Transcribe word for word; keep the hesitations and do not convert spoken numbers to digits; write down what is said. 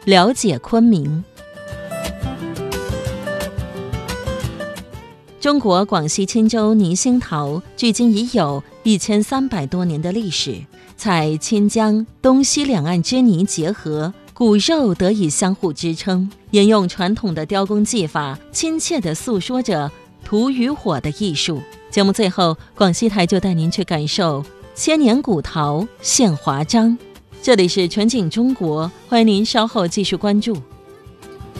了解昆明。中国广西钦州泥兴陶距今已有一千三百多年的历史，采钦江东西两岸之泥结合，骨肉得以相互支撑，沿用传统的雕工技法，亲切地诉说着土与火的艺术。节目最后，广西台就带您去感受千年古陶现华章。这里是纯景中国，欢迎您稍后继续关注。